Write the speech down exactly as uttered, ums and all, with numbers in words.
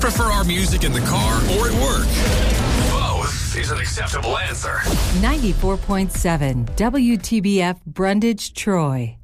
prefer our music in the car or at work? Both is an acceptable answer. ninety-four point seven W T B F Brundage, Troy.